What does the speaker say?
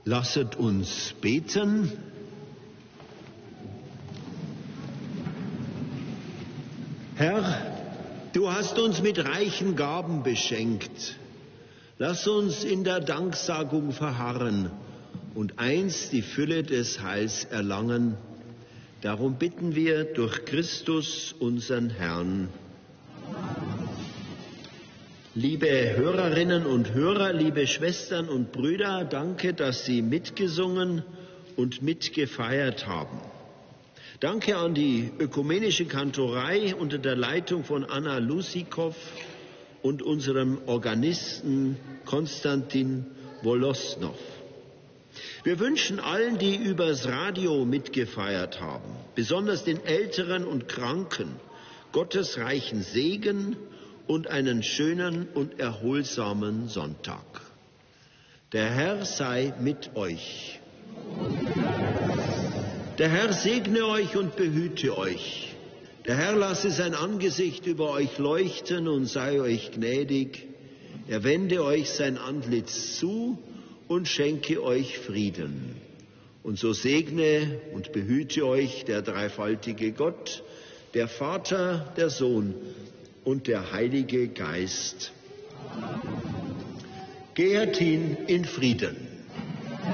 Lasset uns beten. Herr, du hast uns mit reichen Gaben beschenkt. Lass uns in der Danksagung verharren und einst die Fülle des Heils erlangen. Darum bitten wir durch Christus, unseren Herrn. Liebe Hörerinnen und Hörer, liebe Schwestern und Brüder, danke, dass Sie mitgesungen und mitgefeiert haben. Danke an die Ökumenische Kantorei unter der Leitung von Anna Lusikow und unserem Organisten Konstantin Wolosnow. Wir wünschen allen, die übers Radio mitgefeiert haben, besonders den Älteren und Kranken, Gottes reichen Segen und einen schönen und erholsamen Sonntag. Der Herr sei mit euch. Der Herr segne euch und behüte euch. Der Herr lasse sein Angesicht über euch leuchten und sei euch gnädig. Er wende euch sein Antlitz zu und schenke euch Frieden. Und so segne und behüte euch der dreifaltige Gott, der Vater, der Sohn und der Heilige Geist. Gehet hin in Frieden.